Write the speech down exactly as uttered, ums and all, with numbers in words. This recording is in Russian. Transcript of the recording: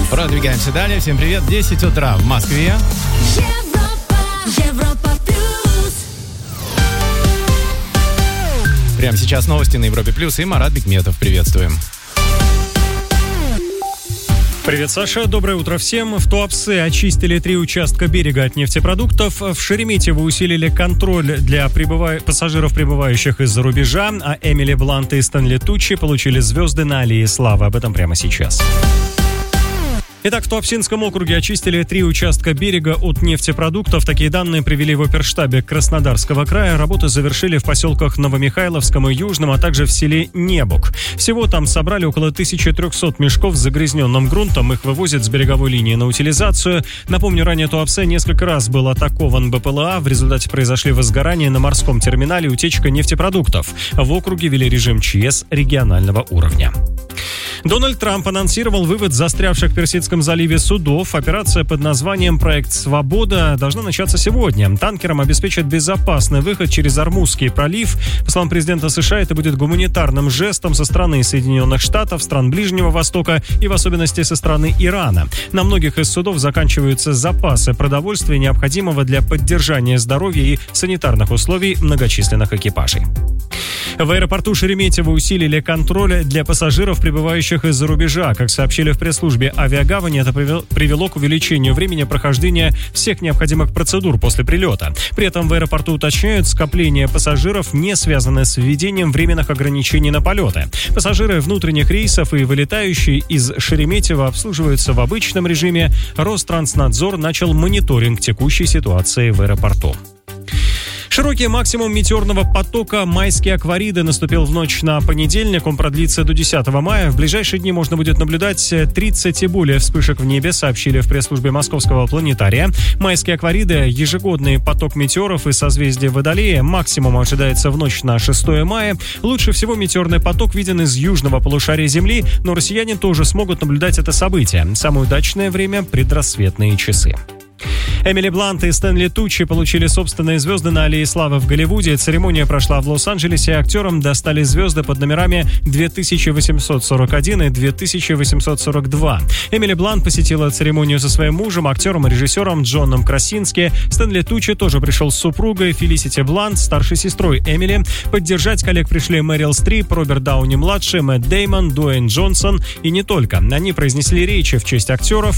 Продвигаемся далее. Всем привет. десять утра в Москве. Европа, Европа плюс. Прямо сейчас новости на Европе плюс и Марат Бекметов. Приветствуем. Привет, Саша. Доброе утро всем. В Туапсе очистили три участка берега от нефтепродуктов. В Шереметьево усилили контроль для прибыва... пассажиров, прибывающих из-за рубежа. А Эмили Блант и Стэнли Туччи получили звезды на Аллее Славы. Об этом прямо сейчас. Итак, в Туапсинском округе очистили три участка берега от нефтепродуктов. Такие данные привели в оперштабе Краснодарского края. Работы завершили в поселках Новомихайловском и Южном, а также в селе Небук. Всего там собрали около тысячи триста мешков с загрязненным грунтом. Их вывозят с береговой линии на утилизацию. Напомню, ранее Туапсе несколько раз был атакован БПЛА. В результате произошли возгорания на морском терминале и утечка нефтепродуктов. В округе ввели режим ЧС регионального уровня. Дональд Трамп анонсировал вывод застрявших в Персидском заливе судов. Операция под названием «Проект Свобода» должна начаться сегодня. Танкерам обеспечат безопасный выход через Ормузский пролив. По словам президента США, это будет гуманитарным жестом со стороны Соединенных Штатов, стран Ближнего Востока и в особенности со стороны Ирана. На многих из судов заканчиваются запасы продовольствия, необходимого для поддержания здоровья и санитарных условий многочисленных экипажей. В аэропорту Шереметьево усилили контроль для пассажиров, прибывающих из-за рубежа. Как сообщили в пресс-службе авиагавани, это привело к увеличению времени прохождения всех необходимых процедур после прилета. При этом в аэропорту уточняют, скопление пассажиров не связано с введением временных ограничений на полеты. Пассажиры внутренних рейсов и вылетающие из Шереметьево обслуживаются в обычном режиме. Ространснадзор начал мониторинг текущей ситуации в аэропорту. Широкий максимум метеорного потока «Майские аквариды» наступил в ночь на понедельник. Он продлится до десятого мая. В ближайшие дни можно будет наблюдать тридцать и более вспышек в небе, сообщили в пресс-службе Московского планетария. «Майские аквариды» — ежегодный поток метеоров из созвездия Водолея. Максимум ожидается в ночь на шестое мая. Лучше всего метеорный поток виден из южного полушария Земли, но россияне тоже смогут наблюдать это событие. Самое удачное время — предрассветные часы. Эмили Блант и Стэнли Туччи получили собственные звезды на Аллее Славы в Голливуде. Церемония прошла в Лос-Анджелесе, и актерам достали звезды под номерами две тысячи восемьсот сорок один и две тысячи восемьсот сорок два. Эмили Блант посетила церемонию со своим мужем, актером и режиссером Джоном Красински. Стэнли Туччи тоже пришел с супругой Фелисити Блант, старшей сестрой Эмили. Поддержать коллег пришли Мэрил Стрип, Роберт Дауни-младший, Мэтт Дэймон, Дуэйн Джонсон и не только. Они произнесли речи в честь актеров.